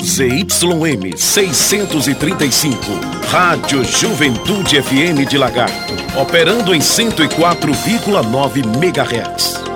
ZYM 635, Rádio Juventude FM de Lagarto, operando em 104,9 MHz.